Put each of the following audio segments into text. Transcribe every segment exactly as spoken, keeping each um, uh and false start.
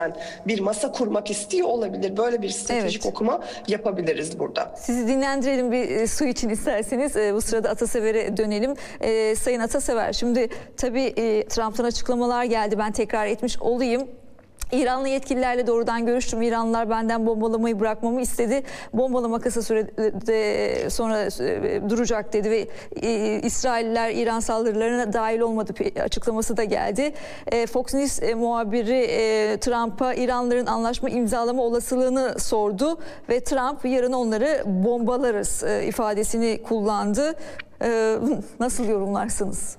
bir masa kurmak istiyor olabilir. Böyle bir stratejik Evet. okuma yapabiliriz burada. Sizi dinlendirelim bir e, su için isterseniz. E, bu sırada Atasever'e dönelim. E, Sayın Atasever, şimdi tabii e, Trump'tan açıklamalar geldi. Ben tekrar etmiş olayım. İranlı yetkililerle doğrudan görüştüm. İranlılar benden bombalamayı bırakmamı istedi. Bombalama kısa sürede sonra e, duracak dedi ve e, İsrailler İran saldırılarına dahil olmadı açıklaması da geldi. E, Fox News e, muhabiri e, Trump'a İranlıların anlaşma imzalama olasılığını sordu ve Trump yarın onları bombalarız e, ifadesini kullandı. E, nasıl yorumlarsınız?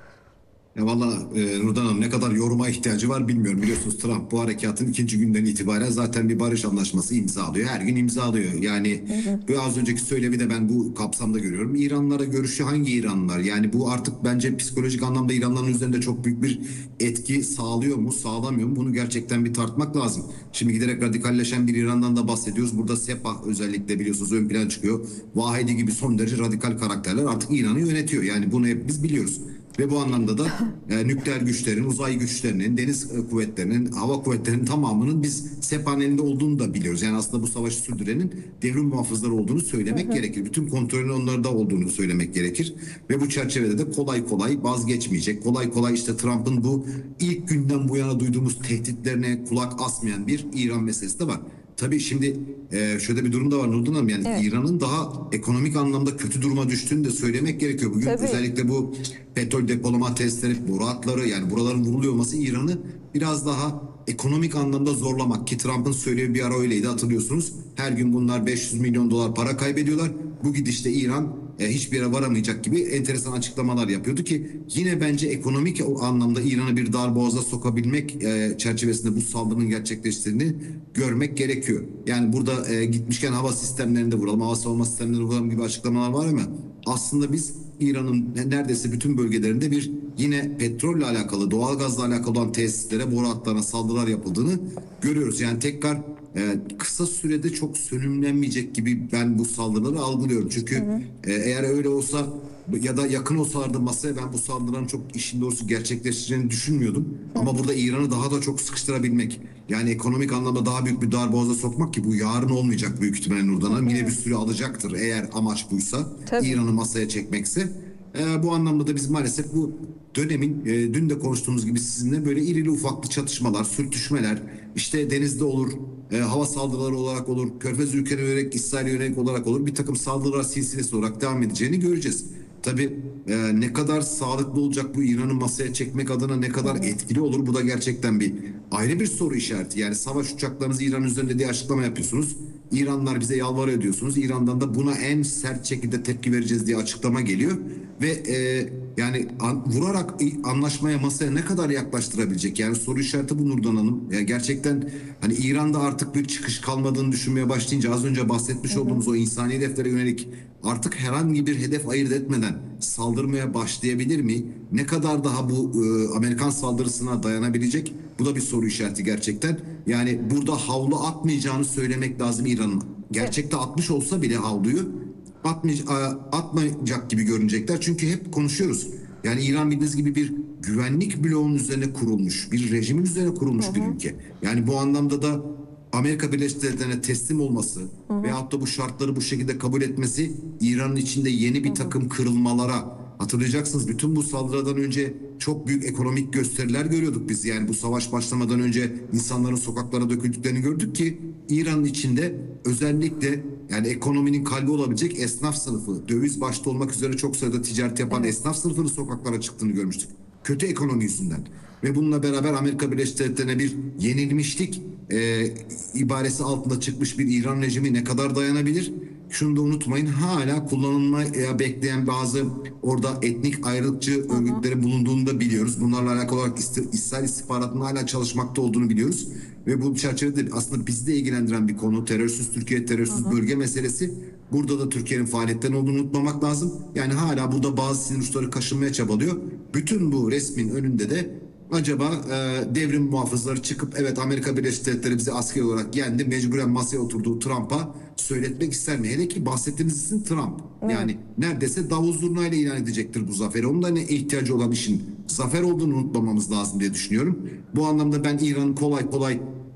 Ya valla e, Nurdan Hanım, ne kadar yoruma ihtiyacı var bilmiyorum. Biliyorsunuz Trump bu harekatın ikinci günden itibaren zaten bir barış anlaşması imzalıyor. Her gün imzalıyor. Yani hı hı. bu az önceki söylemi de ben bu kapsamda görüyorum. İranlılara görüşü hangi İranlılar? Yani bu artık bence psikolojik anlamda İranlıların üzerinde çok büyük bir etki sağlıyor mu, sağlamıyor mu? Bunu gerçekten bir tartmak lazım. Şimdi giderek radikalleşen bir İran'dan da bahsediyoruz. Burada Sepah özellikle biliyorsunuz ön plana çıkıyor. Vahidi gibi son derece radikal karakterler artık İran'ı yönetiyor. Yani bunu hep biz biliyoruz. Ve bu anlamda da e, nükleer güçlerin, uzay güçlerinin, deniz kuvvetlerinin, hava kuvvetlerinin tamamının biz Sepah'ın elinde olduğunu da biliyoruz. Yani aslında bu savaşı sürdürenin devrim muhafızları olduğunu söylemek hı hı. gerekir. Bütün kontrolün onlarda olduğunu söylemek gerekir. Ve bu çerçevede de kolay kolay vazgeçmeyecek. Kolay kolay işte Trump'ın bu ilk günden bu yana duyduğumuz tehditlerine kulak asmayan bir İran meselesi de var. Tabii şimdi e, şöyle bir durum da var Nurdan Hanım, yani evet. İran'ın daha ekonomik anlamda kötü duruma düştüğünü de söylemek gerekiyor. Bugün Tabii. özellikle bu petrol depolama testleri, boru hatları, yani buraların vuruluyor olması İran'ı biraz daha ekonomik anlamda zorlamak, ki Trump'ın söylediği bir ara öyleydi, hatırlıyorsunuz. Her gün bunlar beş yüz milyon dolar para kaybediyorlar. Bu gidişte İran e, hiçbir yere varamayacak gibi enteresan açıklamalar yapıyordu ki yine bence ekonomik anlamda İran'ı bir darboğaza sokabilmek e, çerçevesinde bu saldırının gerçekleştiğini görmek gerekiyor. Yani burada e, gitmişken hava sistemlerinde vuralım, hava savunma sistemlerinde vuralım gibi açıklamalar var ama aslında biz İran'ın neredeyse bütün bölgelerinde bir yine petrolle alakalı, doğalgazla alakalı olan tesislere, boru hatlarına saldırılar yapıldığını görüyoruz. Yani tekrar e, kısa sürede çok sönümlenmeyecek gibi ben bu saldırıları algılıyorum. Çünkü hı hı. E, eğer öyle olsa ya da yakın olsalardı masaya, ben bu saldırıların çok işin doğrusu gerçekleşeceğini düşünmüyordum. Hı. Ama burada İran'ı daha da çok sıkıştırabilmek, yani ekonomik anlamda daha büyük bir darboğaza sokmak, ki bu yarın olmayacak büyük ihtimalle Nurdan Hanım. Yine bir süre alacaktır eğer amaç buysa, İran'ı masaya çekmekse. Ee, bu anlamda da biz maalesef bu dönemin e, dün de konuştuğumuz gibi sizinle böyle irili ufaklı çatışmalar, sürtüşmeler, işte denizde olur, e, hava saldırıları olarak olur, Körfez ülkelerine yönelik, İsrail'e yönelik olarak olur, bir takım saldırılar silsilesi olarak devam edeceğini göreceğiz. Tabii e, ne kadar sağlıklı olacak bu, İran'ı masaya çekmek adına ne kadar etkili olur, bu da gerçekten bir ayrı bir soru işareti. Yani savaş uçaklarınızı İran üzerinde diye açıklama yapıyorsunuz. İranlılar bize yalvarıyor diyorsunuz. İran'dan da buna en sert şekilde tepki vereceğiz diye açıklama geliyor. Ve e, yani an, vurarak anlaşmaya, masaya ne kadar yaklaştırabilecek? Yani soru işareti bu Nurdan Hanım. Yani gerçekten hani İran'da artık bir çıkış kalmadığını düşünmeye başlayınca, az önce bahsetmiş hı hı. olduğumuz o insani hedeflere yönelik artık herhangi bir hedef ayırt etmeden saldırmaya başlayabilir mi? Ne kadar daha bu e, Amerikan saldırısına dayanabilecek? Bu da bir soru işareti gerçekten. Yani burada havlu atmayacağını söylemek lazım İran'ın. Gerçekte atmış olsa bile havluyu atmay atmayacak gibi görünecekler. Çünkü hep konuşuyoruz. Yani İran bildiğiniz gibi bir güvenlik bloğunun üzerine kurulmuş, bir rejimin üzerine kurulmuş hı hı. bir ülke. Yani bu anlamda da Amerika Birleşik Devletleri'ne teslim olması hı hı. veyahut da bu şartları bu şekilde kabul etmesi İran'ın içinde yeni bir takım kırılmalara, hatırlayacaksınız bütün bu saldırıdan önce çok büyük ekonomik gösteriler görüyorduk biz. Yani bu savaş başlamadan önce insanların sokaklara döküldüklerini gördük ki İran'ın içinde özellikle yani ekonominin kalbi olabilecek esnaf sınıfı, döviz başta olmak üzere çok sayıda ticaret yapan evet. esnaf sınıfının sokaklara çıktığını görmüştük. Kötü ekonomi yüzünden. Ve bununla beraber Amerika Birleşik Devletleri'ne bir yenilmişlik e, ibaresi altında çıkmış bir İran rejimi ne kadar dayanabilir? Şunu da unutmayın, hala kullanılmaya bekleyen bazı orada etnik ayrılıkçı hı hı. örgütlerin bulunduğunu da biliyoruz. Bunlarla alakalı olarak İsrail istihbaratının hala çalışmakta olduğunu biliyoruz. Ve bu çerçevede aslında bizi de ilgilendiren bir konu. Terörsüz Türkiye, terörsüz hı hı. bölge meselesi. Burada da Türkiye'nin faaliyetlerinin olduğunu unutmamak lazım. Yani hala burada bazı sinir uçları kaşınmaya çabalıyor. Bütün bu resmin önünde de acaba e, devrim muhafızları çıkıp evet Amerika Birleşik Devletleri bizi askeri olarak yendi, mecburen masaya oturduğu Trump'a söyletmek ister mi? Hele ki bahsettiğiniz isim Trump. Evet. Yani neredeyse davul zurnayla ilan edecektir bu zaferi. Onun da ne ihtiyacı olan işin zafer olduğunu unutmamamız lazım diye düşünüyorum. Bu anlamda ben İran'ın kolay kolay